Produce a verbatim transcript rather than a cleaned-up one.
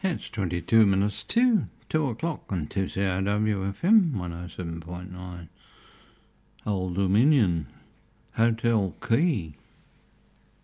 It's twenty-two minutes to two o'clock on two C R W F M one oh seven point nine. Old Dominion, Hotel Key.